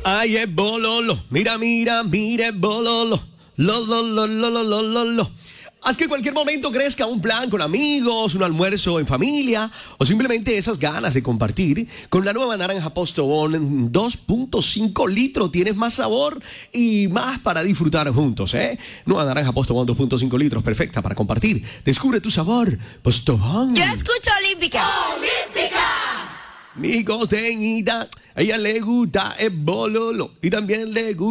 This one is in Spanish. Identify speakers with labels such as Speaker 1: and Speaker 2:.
Speaker 1: Ay, es bololo. Mira, mira, mira, es bololo. Lo. Haz que en cualquier momento crezca un plan con amigos, un almuerzo en familia o simplemente esas ganas de compartir. Con la nueva naranja Postobón 2.5 litros tienes más sabor y más para disfrutar juntos, ¿eh? Nueva naranja Postobón 2.5 litros, perfecta para compartir. Descubre tu sabor, Postobón.
Speaker 2: Yo escucho Olímpica.
Speaker 3: ¡Olímpica!
Speaker 1: Mi costeñita, a ella le gusta el bololo y también le gusta